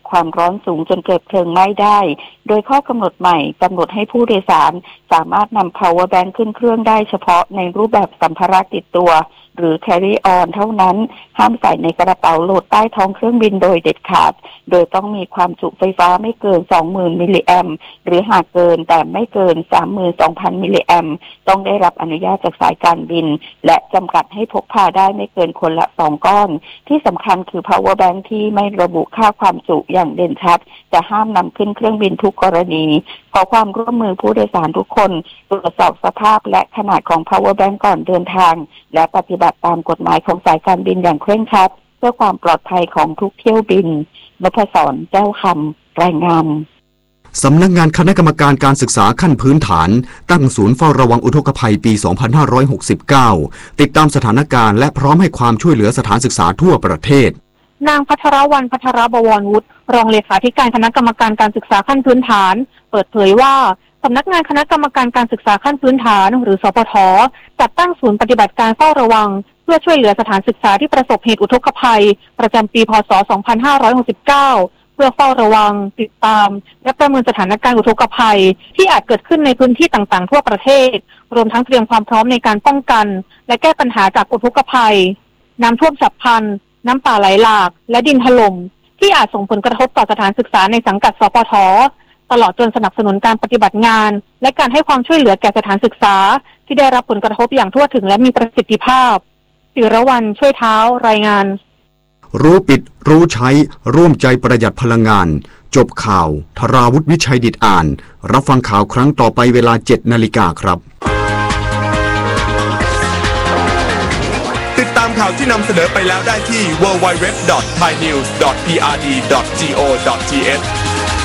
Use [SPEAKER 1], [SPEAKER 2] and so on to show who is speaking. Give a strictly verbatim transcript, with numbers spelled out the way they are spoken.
[SPEAKER 1] ความร้อนสูงจนเกิดเพลิงไหม้ได้โดยข้อกำหนดใหม่กำหนดให้ผู้โดยสารสามารถนำ power bank ขึ้นเครื่องได้เฉพาะในรูปแบบสัมภาระติดตัวหรือ carry on เท่านั้นห้ามใส่ในกระเป๋าโหลดใต้ท้องเครื่องบินโดยเด็ดขาดโดยต้องมีความจุไฟฟ้าไม่เกิน สองหมื่น มิลลิแอมป์หรือหากเกินแต่ไม่เกิน สามหมื่นสองพัน มิลลิแอมป์ต้องได้รับอนุญาตจากสายการบินและจำกัดให้พกพาได้ไม่เกินคนละสองก้อนที่สำคัญคือ power bank ที่ไม่ระบุค่าความจุอย่างเด่นชัดจะห้ามนำขึ้นเครื่องบินทุกกรณีขอความร่วมมือผู้โดยสารทุกคนตรวจสอบสภาพและขนาดของ power bank ก่อนเดินทางและปฏิบัติตามกฎหมายของสายการบินอย่างเคร่งครัดเพื่อความปลอดภัยของทุกเที่ยวบินนพศรแก้วคำรายงาน
[SPEAKER 2] สำนักงานคณะกรรมการการศึกษาขั้นพื้นฐานตั้งศูนย์เฝ้าระวังอุทกภัยปี สองพันห้าร้อยหกสิบเก้า ติดตามสถานการณ์และพร้อมให้ความช่วยเหลือสถานศึกษาทั่วประเทศ
[SPEAKER 3] นางพัทรวรรณพัทรบวรวุฒิรองเลขาธิการคณะกรรมการการศึกษาขั้นพื้นฐานเปิดเผยว่าสำนักงานคณะกรรมการการศึกษาขั้นพื้นฐานหรือสปท.จัดตั้งศูนย์ปฏิบัติการเฝ้าระวังเพื่อช่วยเหลือสถานศึกษาที่ประสบเหตุอุทกภัยประจำปีพ.ศ. สองพันห้าร้อยหกสิบเก้าเพื่อเฝ้าระวังติดตามและประเมินสถานการณ์อุทกภัยที่อาจเกิดขึ้นในพื้นที่ต่างๆทั่วประเทศรวมทั้งเตรียมความพร้อมในการป้องกันและแก้ปัญหาจากอุทกภัยน้ำท่วมฉับพลันน้ำป่าไหลหลากและดินถล่มที่อาจส่งผลกระทบต่อสถานศึกษาในสังกัดสปท.ตลอดจนสนับสนุนการปฏิบัติงานและการให้ความช่วยเหลือแก่สถานศึกษาที่ได้รับผลกระทบอย่างทั่วถึงและมีประสิทธิภาพศิรวรรณช่วยเท้ารายงาน
[SPEAKER 2] รู้ปิดรู้ใช้ร่วมใจประหยัดพลังงานจบข่าวธราวุฒิวิชัยดิษฐ์อ่านรับฟังข่าวครั้งต่อไปเวลา เจ็ดนาฬิกาครับ
[SPEAKER 4] ติดตามข่าวที่นำเสนอไปแล้วได้ที่ ดับเบิลยู ดับเบิลยู ดับเบิลยู ดอท ไทยนิวส์ ดอท พี อาร์ ดี ดอท จี โอ ดอท ที เอช